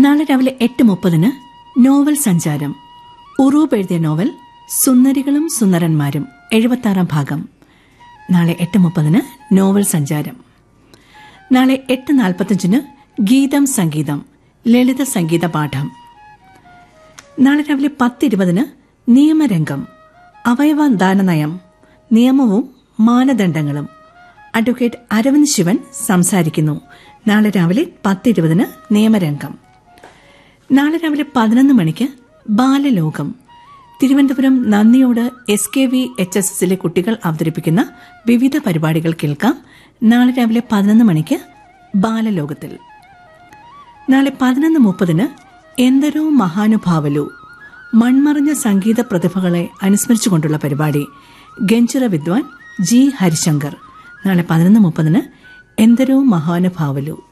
നാളെ രാവിലെ 8:30 നോവൽ സഞ്ചാരം. ഉറൂബ് എഴുതിയ നോവൽ സുന്ദരികളും സുന്ദരന്മാരും 76 ഭാഗം. നാളെ 8:30 നോവൽ സഞ്ചാരം. നാളെ 8:45 ഗീതം സംഗീതം ലളിത സംഗീത പാഠം. നാളെ രാവിലെ 10:20 നിയമരംഗം അവയവദാന നയം നിയമവും മാനദണ്ഡങ്ങളും. അഡ്വക്കേറ്റ് അരവിന്ദ് ശിവൻ സംസാരിക്കുന്നു. നാളെ രാവിലെ 10:20 നിയമരംഗം. നാളെ രാവിലെ 11 മണിക്ക് ബാലലോകം. തിരുവനന്തപുരം നന്ദിയോട് SKVHSSലെ കുട്ടികൾ അവതരിപ്പിക്കുന്ന വിവിധ പരിപാടികൾ കേൾക്കാം. നാളെ രാവിലെ 11 മണിക്ക് ബാലലോകത്തിൽ. നാളെ 11:30 എന്ദരോ മഹാനുഭാവലു മൺമറഞ്ഞ സംഗീത പ്രതിഭകളെ അനുസ്മരിച്ചുകൊണ്ടുള്ള പരിപാടി. ഗഞ്ചിറ വിദ്വാൻ G. ഹരിശങ്കർ. നാളെ 11:30 എന്ദരോ മഹാനുഭാവലു.